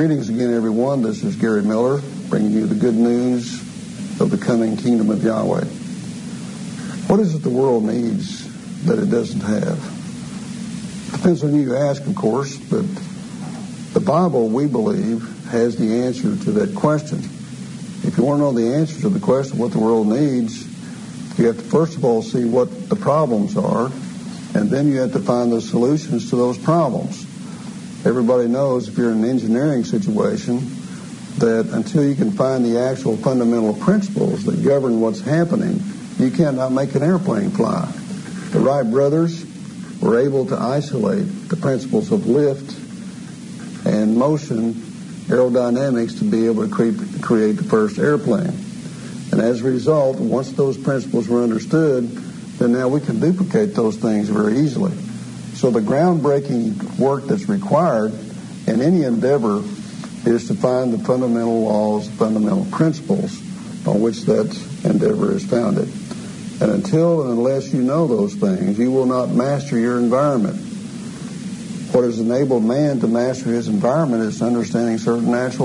Greetings again, everyone. This is Gary Miller, bringing you the good news of the coming kingdom of Yahweh. What is it the world needs that it doesn't have? Depends on who you ask, of course, but the Bible, we believe, has the answer to that question. If you want to know the answer to the question what the world needs, you have to first of all see what the problems are, and then you have to find the solutions to those problems. Everybody knows if you're in an engineering situation that until you can find the actual fundamental principles that govern what's happening, you cannot make an airplane fly. The Wright brothers were able to isolate the principles of lift and motion, aerodynamics, to be able to create the first airplane. And as a result, once those principles were understood, then now we can duplicate those things very easily. So the groundbreaking work that's required in any endeavor is to find the fundamental laws, fundamental principles on which that endeavor is founded. And until and unless you know those things, you will not master your environment. What has enabled man to master his environment is understanding certain natural